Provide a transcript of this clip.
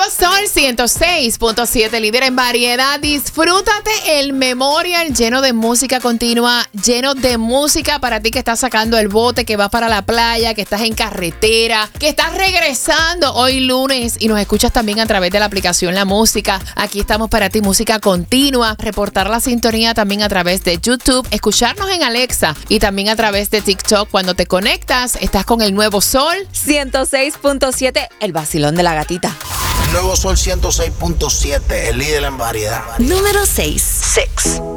Sol 106.7, líder en variedad. Disfrútate el Memorial lleno de música continua, lleno de música para ti que estás sacando el bote, que vas para la playa, que estás en carretera, que estás regresando hoy lunes y nos escuchas también a través de la aplicación La Música. Aquí estamos para ti, música continua. Reportar la sintonía también a través de YouTube, escucharnos en Alexa y también a través de TikTok. Cuando te conectas, estás con el Nuevo Sol 106.7, el vacilón de la gatita. Nuevo Sol 106.7, el líder en variedad. Número 6.